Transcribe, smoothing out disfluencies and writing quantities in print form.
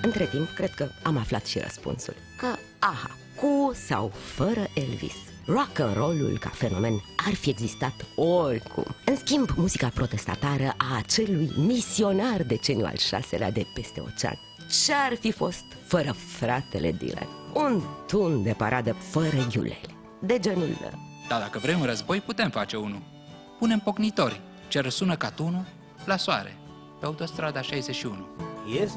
Între timp, cred că am aflat și răspunsul. Că, aha, cu sau fără Elvis, rock-and-roll-ul ca fenomen ar fi existat oricum. În schimb, muzica protestatară a acelui misionar deceniul al 6-lea de peste ocean, ce-ar fi fost fără fratele Dylan? Un tun de paradă fără iulele, de genul... Dar dacă vrei un război, putem face unul. Punem pocnitori, ce răsună ca tunul la soare, pe autostrada 61.